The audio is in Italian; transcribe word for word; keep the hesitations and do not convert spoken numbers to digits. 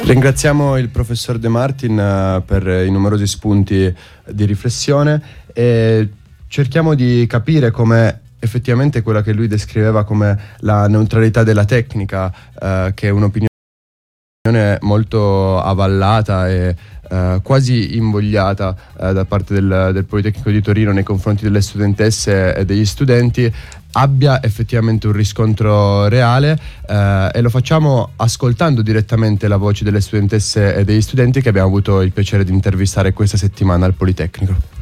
Ringraziamo il professor De Martin uh, per i numerosi spunti di riflessione e cerchiamo di capire come effettivamente quella che lui descriveva come la neutralità della tecnica, uh, che è un'opinione molto avallata e uh, quasi invogliata uh, da parte del, del Politecnico di Torino nei confronti delle studentesse e degli studenti, abbia effettivamente un riscontro reale, uh, e lo facciamo ascoltando direttamente la voce delle studentesse e degli studenti che abbiamo avuto il piacere di intervistare questa settimana al Politecnico.